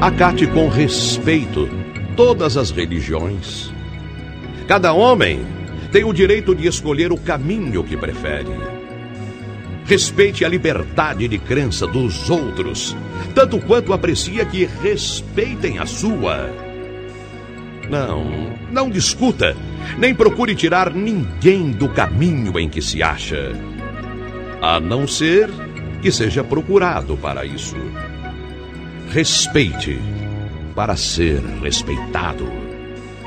Acate com respeito todas as religiões. Cada homem tem o direito de escolher o caminho que prefere. Respeite a liberdade de crença dos outros, tanto quanto aprecia que respeitem a sua. Não discuta, nem procure tirar ninguém do caminho em que se acha, a não ser que seja procurado para isso. Respeite para ser respeitado.